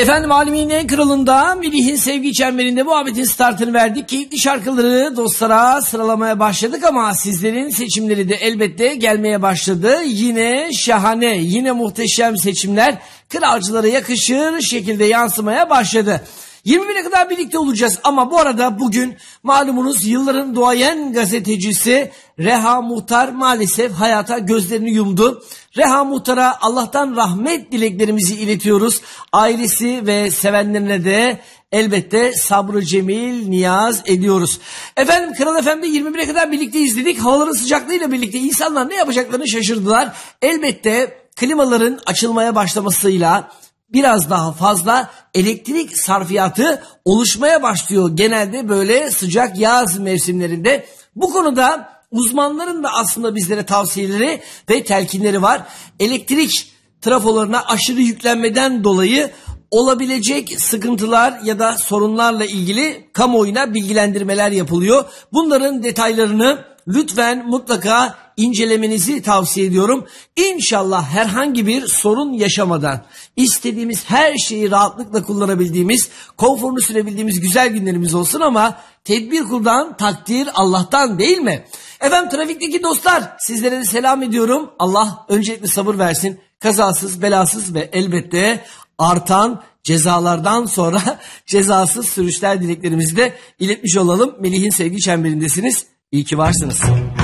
Efendim Alemin en kralında Melih'in sevgi çemberinde muhabbetin startını verdik. Keyifli şarkıları dostlara sıralamaya başladık ama sizlerin seçimleri de elbette gelmeye başladı. Yine şahane, yine muhteşem seçimler kralcılara yakışır şekilde yansımaya başladı. 21'e kadar birlikte olacağız ama bu arada bugün malumunuz yılların duayen gazetecisi Reha Muhtar maalesef hayata gözlerini yumdu. Reha Muhtar'a Allah'tan rahmet dileklerimizi iletiyoruz. Ailesi ve sevenlerine de elbette sabrı cemil niyaz ediyoruz. Efendim Kral FM'de 21'e kadar birlikte izledik. Havaların sıcaklığıyla birlikte insanlar ne yapacaklarını şaşırdılar. Elbette klimaların açılmaya başlamasıyla biraz daha fazla elektrik sarfiyatı oluşmaya başlıyor genelde böyle sıcak yaz mevsimlerinde. Bu konuda uzmanların da aslında bizlere tavsiyeleri ve telkinleri var. Elektrik trafolarına aşırı yüklenmeden dolayı olabilecek sıkıntılar ya da sorunlarla ilgili kamuoyuna bilgilendirmeler yapılıyor. Bunların detaylarını lütfen mutlaka incelemenizi tavsiye ediyorum. İnşallah herhangi bir sorun yaşamadan istediğimiz her şeyi rahatlıkla kullanabildiğimiz, konforunu sürebildiğimiz güzel günlerimiz olsun ama tedbir kuldan takdir Allah'tan değil mi? Efendim trafikteki dostlar sizlere de selam ediyorum. Allah öncelikle sabır versin. Kazasız, belasız ve elbette artan cezalardan sonra cezasız sürüşler dileklerimizi de iletmiş olalım. Melih'in sevgi çemberindesiniz. İyi ki varsınız.